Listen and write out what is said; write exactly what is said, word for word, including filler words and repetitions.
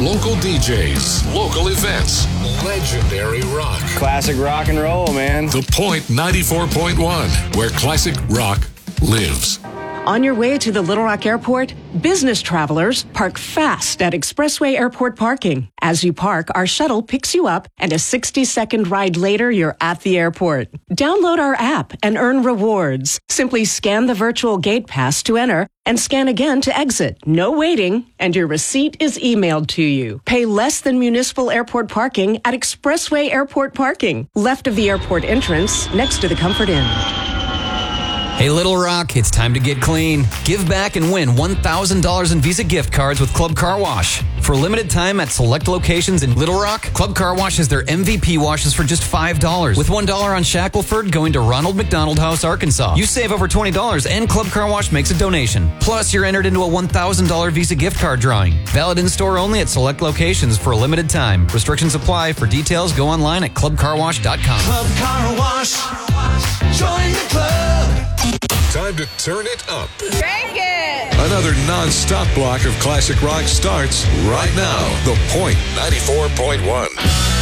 Local D Js, local events, legendary rock. Classic rock and roll, man. The Point ninety-four point one, where classic rock lives. On your way to the Little Rock Airport, business travelers park fast at Expressway Airport parking. As you park, our shuttle picks you up, and a sixty-second ride later, you're at the airport. Download our app and earn rewards. Simply scan the virtual gate pass to enter and scan again to exit. No waiting, and your receipt is emailed to you. Pay less than municipal airport parking at Expressway Airport parking, left of the airport entrance, next to the Comfort Inn. Hey, Little Rock, it's time to get clean. Give back and win one thousand dollars in Visa gift cards with Club Car Wash. For a limited time at select locations in Little Rock, Club Car Wash has their M V P washes for just five dollars, with one dollar on Shackleford going to Ronald McDonald House, Arkansas. You save over twenty dollars, and Club Car Wash makes a donation. Plus, you're entered into a one thousand dollars Visa gift card drawing. Valid in-store only at select locations for a limited time. Restrictions apply. For details, go online at club car wash dot com. Club Car Wash. Join the club. Time to turn it up. Crank it! Another non-stop block of classic rock starts right now. The Point ninety-four point one.